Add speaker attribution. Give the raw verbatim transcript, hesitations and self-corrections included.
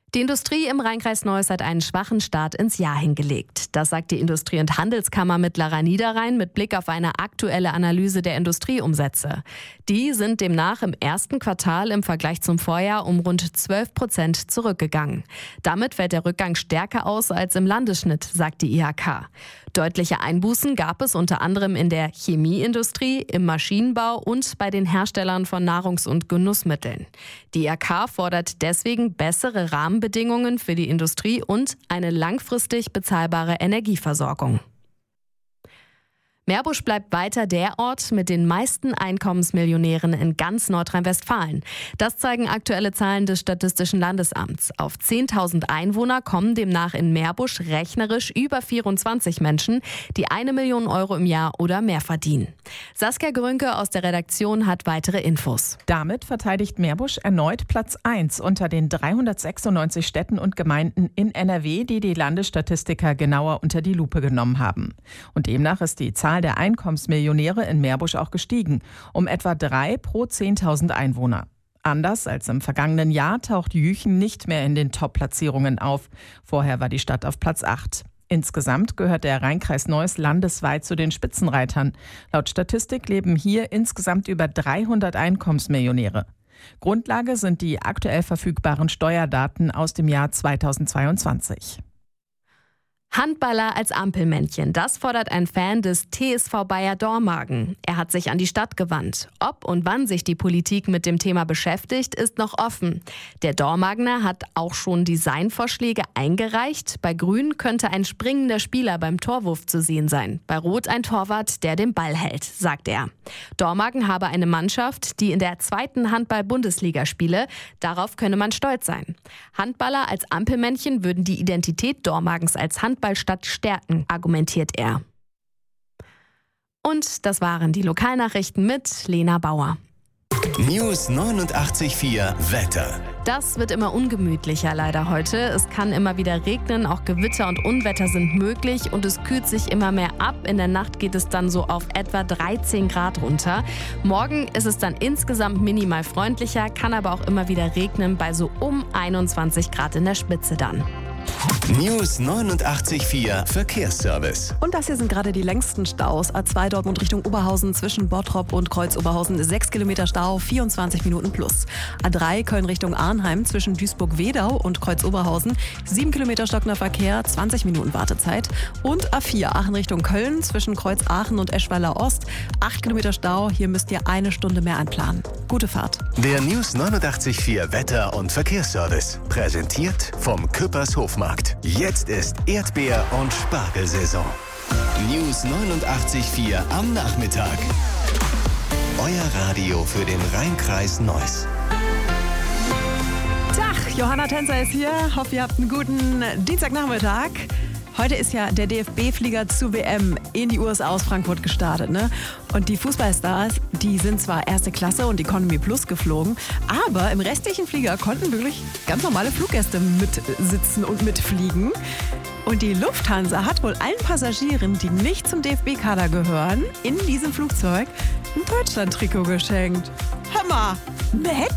Speaker 1: Die Industrie im Rheinkreis Neuss hat einen schwachen Start ins Jahr hingelegt. Das sagt die Industrie- und Handelskammer Mittlerer Niederrhein mit Blick auf eine aktuelle Analyse der Industrieumsätze. Die sind demnach im ersten Quartal im Vergleich zum Vorjahr um rund zwölf Prozent zurückgegangen. Damit fällt der Rückgang stärker aus als im Landesschnitt, sagt die I H K. Deutliche Einbußen gab es unter anderem in der Chemieindustrie, im Maschinenbau und bei den Herstellern von Nahrungs- und Genussmitteln. Die I H K fordert deswegen bessere Rahmenbedingungen für die Industrie und eine langfristig bezahlbare Energieversorgung. Meerbusch bleibt weiter der Ort mit den meisten Einkommensmillionären in ganz Nordrhein-Westfalen. Das zeigen aktuelle Zahlen des Statistischen Landesamts. Auf zehntausend Einwohner kommen demnach in Meerbusch rechnerisch über vierundzwanzig Menschen, die eine Million Euro im Jahr oder mehr verdienen. Saskia Grünke aus der Redaktion hat weitere Infos.
Speaker 2: Damit verteidigt Meerbusch erneut Platz eins unter den dreihundertsechsundneunzig Städten und Gemeinden in N R W, die die Landesstatistiker genauer unter die Lupe genommen haben. Und demnach ist die Zahl der Einkommensmillionäre in Meerbusch auch gestiegen, um etwa drei pro zehntausend Einwohner. Anders als im vergangenen Jahr taucht Jüchen nicht mehr in den Top-Platzierungen auf. Vorher war die Stadt auf Platz acht. Insgesamt gehört der Rheinkreis Neuss landesweit zu den Spitzenreitern. Laut Statistik leben hier insgesamt über dreihundert Einkommensmillionäre. Grundlage sind die aktuell verfügbaren Steuerdaten aus dem Jahr zweitausendzweiundzwanzig.
Speaker 1: Handballer als Ampelmännchen, das fordert ein Fan des T S V Bayer Dormagen. Er hat sich an die Stadt gewandt. Ob und wann sich die Politik mit dem Thema beschäftigt, ist noch offen. Der Dormagener hat auch schon Designvorschläge eingereicht. Bei Grün könnte ein springender Spieler beim Torwurf zu sehen sein. Bei Rot ein Torwart, der den Ball hält, sagt er. Dormagen habe eine Mannschaft, die in der zweiten Handball-Bundesliga spiele. Darauf könne man stolz sein. Handballer als Ampelmännchen würden die Identität Dormagens als Handballer Stadt stärken, argumentiert er. Und das waren die Lokalnachrichten mit Lena Bauer.
Speaker 3: News neunundachtzig Komma vier Wetter.
Speaker 1: Das wird immer ungemütlicher leider heute. Es kann immer wieder regnen, auch Gewitter und Unwetter sind möglich und es kühlt sich immer mehr ab. In der Nacht geht es dann so auf etwa dreizehn Grad runter. Morgen ist es dann insgesamt minimal freundlicher, kann aber auch immer wieder regnen bei so um einundzwanzig Grad in der Spitze dann.
Speaker 3: News neunundachtzig Komma vier Verkehrsservice.
Speaker 4: Und das hier sind gerade die längsten Staus. A zwei Dortmund Richtung Oberhausen zwischen Bottrop und Kreuz-Oberhausen sechs Kilometer Stau, vierundzwanzig Minuten plus. A drei Köln Richtung Arnheim zwischen Duisburg-Wedau und Kreuz-Oberhausen sieben Kilometer stockender Verkehr, zwanzig Minuten Wartezeit. Und A vier Aachen Richtung Köln zwischen Kreuz-Aachen und Eschweiler Ost acht Kilometer Stau. Hier müsst ihr eine Stunde mehr einplanen. Gute Fahrt.
Speaker 3: Der News neunundachtzig Komma vier Wetter- und Verkehrsservice. Präsentiert vom Küppers Hofmarkt. Jetzt ist Erdbeer- und Spargelsaison. News neunundachtzig Komma vier am Nachmittag. Euer Radio für den Rheinkreis Neuss.
Speaker 4: Tag, Johanna Tänzer ist hier. Hoffe, ihr habt einen guten Dienstagnachmittag. Heute ist ja der D F B-Flieger zur W M in die U S A aus Frankfurt gestartet, ne? Und die Fußballstars, die sind zwar erste Klasse und Economy Plus geflogen, aber im restlichen Flieger konnten wirklich ganz normale Fluggäste mitsitzen und mitfliegen. Und die Lufthansa hat wohl allen Passagieren, die nicht zum D F B-Kader gehören, in diesem Flugzeug ein Deutschland-Trikot geschenkt. Hammer! Nett?